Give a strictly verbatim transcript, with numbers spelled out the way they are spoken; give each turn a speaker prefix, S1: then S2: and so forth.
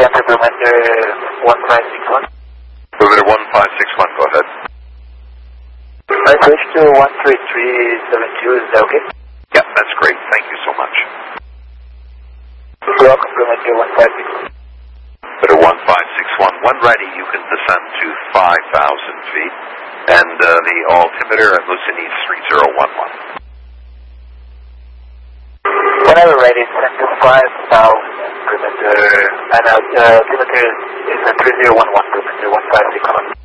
S1: Center Perimeter one five six one.
S2: Perimeter one five six one, go ahead.
S1: I switch to one three three seven two, is that okay?
S2: Yeah, that's great. Thank you so much.
S1: You're welcome, Perimeter one five six one.
S2: Perimeter one five six one, when ready, you can descend to five thousand feet, and uh, the altimeter at Lucid needs three zero one one.
S1: Whenever ready, send to five thousand perimeter, and uh, altimeter is a three zero one one, perimeter one five six one.